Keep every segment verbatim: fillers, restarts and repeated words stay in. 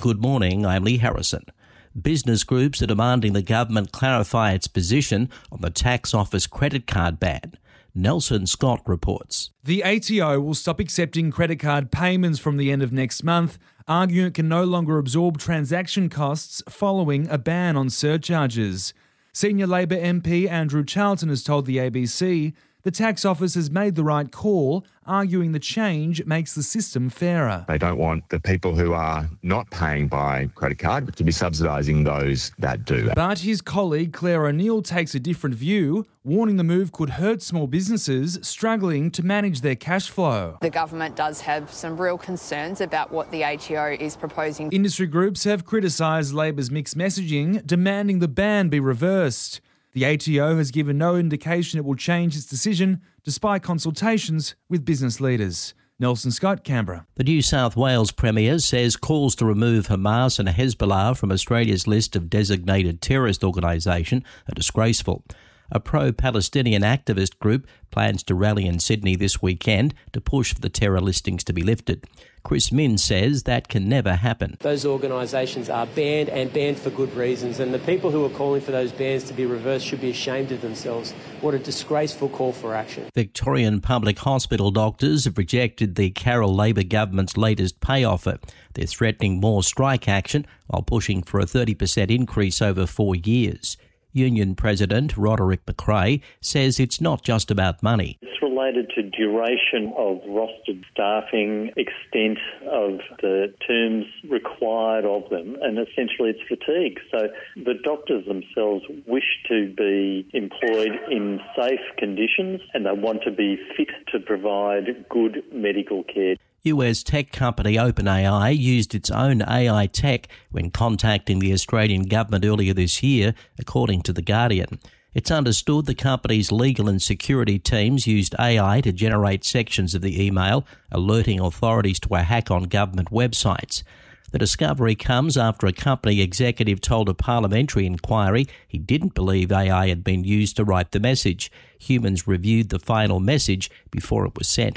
Good morning, I'm Lee Harrison. Business groups are demanding the government clarify its position on the tax office credit card ban. Nelson Scott reports. The A T O will stop accepting credit card payments from the end of next month, arguing it can no longer absorb transaction costs following a ban on surcharges. Senior Labor M P Andrew Charlton has told the A B C the tax office has made the right call, arguing the change makes the system fairer. They don't want the people who are not paying by credit card to be subsidising those that do. But his colleague Claire O'Neill takes a different view, warning the move could hurt small businesses struggling to manage their cash flow. The government does have some real concerns about what the A T O is proposing. Industry groups have criticised Labor's mixed messaging, demanding the ban be reversed. The A T O has given no indication it will change its decision, despite consultations with business leaders. Nelson Scott, Canberra. The New South Wales Premier says calls to remove Hamas and Hezbollah from Australia's list of designated terrorist organisation are disgraceful. A pro-Palestinian activist group plans to rally in Sydney this weekend to push for the terror listings to be lifted. Chris Min says that can never happen. Those organisations are banned and banned for good reasons, and the people who are calling for those bans to be reversed should be ashamed of themselves. What a disgraceful call for action. Victorian public hospital doctors have rejected the Carroll Labor government's latest pay offer. They're threatening more strike action while pushing for a thirty percent increase over four years. Union President Roderick McRae says it's not just about money. It's related to duration of rostered staffing, extent of the terms required of them, and essentially it's fatigue. So the doctors themselves wish to be employed in safe conditions and they want to be fit to provide good medical care. U S tech company OpenAI used its own A I tech when contacting the Australian government earlier this year, according to The Guardian. It's understood the company's legal and security teams used A I to generate sections of the email, alerting authorities to a hack on government websites. The discovery comes after a company executive told a parliamentary inquiry he didn't believe A I had been used to write the message. Humans reviewed the final message before it was sent.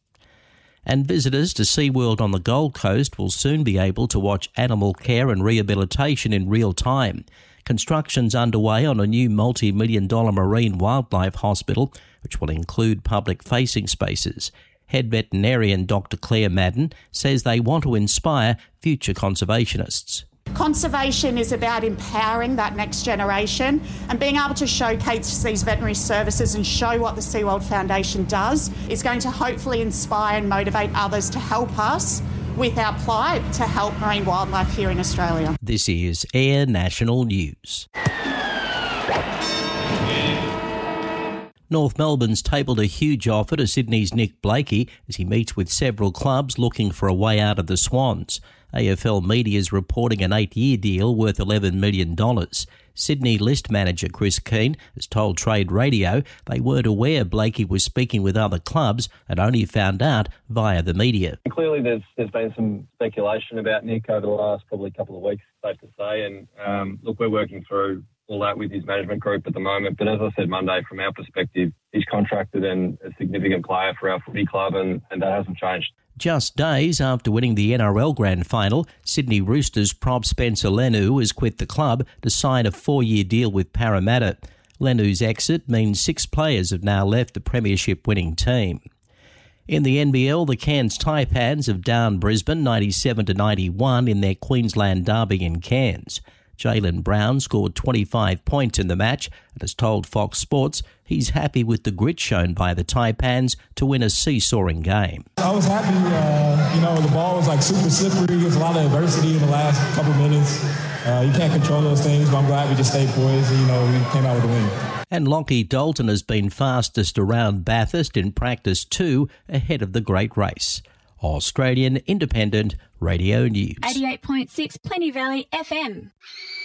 And visitors to SeaWorld on the Gold Coast will soon be able to watch animal care and rehabilitation in real time. Construction's underway on a new multi-million dollar marine wildlife hospital, which will include public-facing spaces. Head veterinarian Doctor Claire Madden says they want to inspire future conservationists. Conservation is about empowering that next generation and being able to showcase these veterinary services and show what the SeaWorld Foundation does is going to hopefully inspire and motivate others to help us with our plight to help marine wildlife here in Australia. This is Air National News. North Melbourne's tabled a huge offer to Sydney's Nick Blakey as he meets with several clubs looking for a way out of the Swans. A F L Media is reporting an eight-year deal worth eleven million dollars. Sydney list manager Chris Keane has told Trade Radio they weren't aware Blakey was speaking with other clubs and only found out via the media. Clearly there's there's been some speculation about Nick over the last probably couple of weeks, safe to say, and um, look, we're working through all that with his management group at the moment. But as I said Monday, from our perspective, he's contracted and a significant player for our footy club, and, and that hasn't changed. Just days after winning the N R L Grand Final, Sydney Roosters prop Spencer Leniu has quit the club to sign a four-year deal with Parramatta. Leniu's exit means six players have now left the premiership-winning team. In the N B L, the Cairns Taipans have downed Brisbane ninety-seven to ninety-one in their Queensland derby in Cairns. Jaylen Brown scored twenty-five points in the match and has told Fox Sports he's happy with the grit shown by the Taipans to win a seesawing game. I was happy, uh, you know, the ball was like super slippery. There's a lot of adversity in the last couple minutes. Uh, you can't control those things, but I'm glad we just stayed poised and, you know, we came out with a win. And Lockie Dalton has been fastest around Bathurst in practice two ahead of the great race. Australian Independent Radio News. eighty-eight point six Plenty Valley F M.